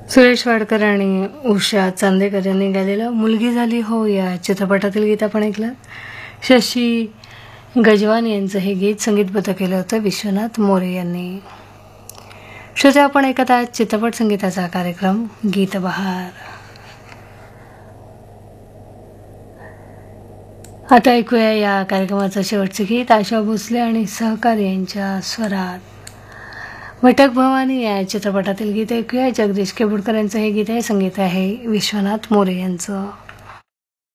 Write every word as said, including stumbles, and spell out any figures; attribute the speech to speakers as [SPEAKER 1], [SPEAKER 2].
[SPEAKER 1] सुरेश वाडकर आणि उषा चांदेकर यांनी गायलेलं मुलगी झाली हो या चित्रपटातील गीत आपण ऐकलं. शशी गजवान यांचं हे गीत संगीतबद्ध केलं होतं विश्वनाथ मोरे यांनी. श्रोते, आपण ऐकत आहात चित्रपट संगीताचा कार्यक्रम गीतबहार. आता ऐकूया या कार्यक्रमाचं शेवटचे गीत आशा भोसले आणि सहकारी यांच्या स्वरात. वटक भवानी या चित्रपटातील गीत ऐकूया. जगदीश केबुडकर यांचं हे गीत आहे. संगीत आहे विश्वनाथ मोरे यांचं.